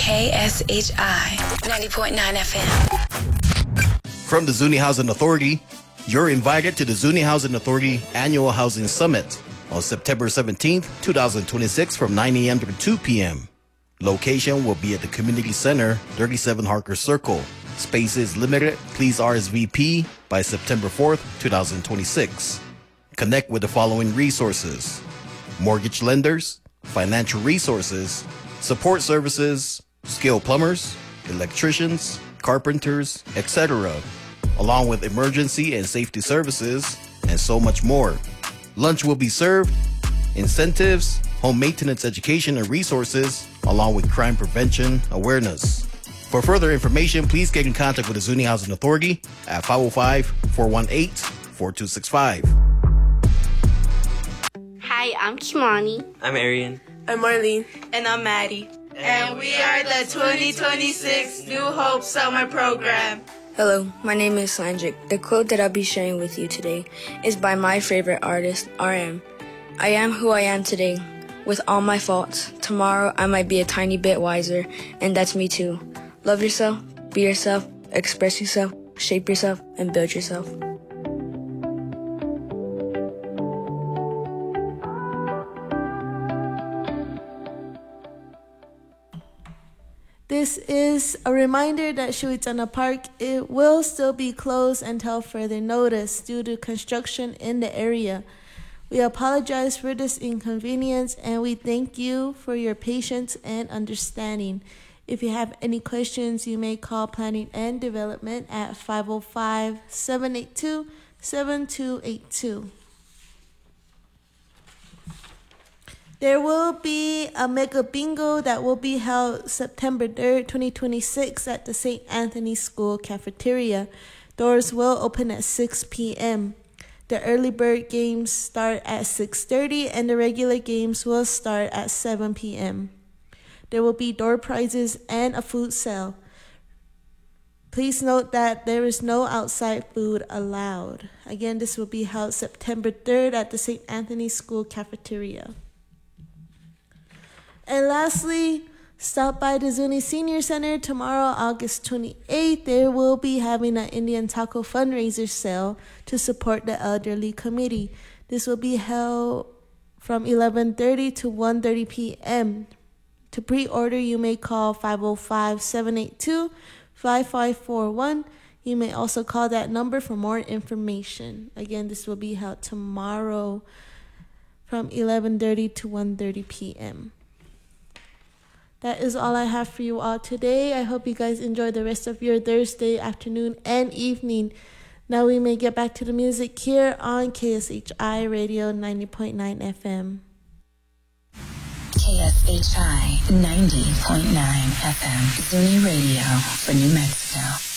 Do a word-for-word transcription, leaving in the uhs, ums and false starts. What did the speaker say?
K S H I ninety point nine F M. From the Zuni Housing Authority, you're invited to the Zuni Housing Authority Annual Housing Summit on September seventeenth, twenty twenty-six from nine a.m. to two p.m. Location will be at the Community Center, thirty-seven Harker Circle. Space is limited. Please R S V P by September fourth, twenty twenty-six. Connect with the following resources: mortgage lenders, financial resources, support services, skilled plumbers, electricians, carpenters, et cetera, along with emergency and safety services, and so much more. Lunch will be served, incentives, home maintenance education and resources, along with crime prevention awareness. For further information, please get in contact with the Zuni Housing Authority at five oh five, four one eight, four two six five. Hi, I'm Kimani. I'm Arian. I'm Marlene. And I'm Maddie. And we are the twenty twenty-six New Hope Summer Program. Hello, my name is Slandrick. The quote that I'll be sharing with you today is by my favorite artist, R M. I am who I am today, with all my faults. Tomorrow I might be a tiny bit wiser, and that's me too. Love yourself, be yourself, express yourself, shape yourself, and build yourself. This is a reminder that Shuitana Park, it will still be closed until further notice due to construction in the area. We apologize for this inconvenience and we thank you for your patience and understanding. If you have any questions, you may call Planning and Development at five oh five, seven eight two, seven two eight two. There will be a mega bingo that will be held September third, twenty twenty-six at the Saint Anthony School cafeteria. Doors will open at six p.m. The early bird games start at six thirty and the regular games will start at seven p.m. There will be door prizes and a food sale. Please note that there is no outside food allowed. Again, this will be held September third at the Saint Anthony School cafeteria. And lastly, stop by the Zuni Senior Center tomorrow, August twenty-eighth. They will be having an Indian Taco fundraiser sale to support the elderly committee. This will be held from eleven thirty to one thirty p.m. To pre-order, you may call five oh five, seven eight two, five five four one. You may also call that number for more information. Again, this will be held tomorrow from eleven thirty to one thirty p.m. That is all I have for you all today. I hope you guys enjoy the rest of your Thursday afternoon and evening. Now we may get back to the music here on K S H I Radio ninety point nine F M. K S H I ninety point nine F M, Zuni Radio for New Mexico.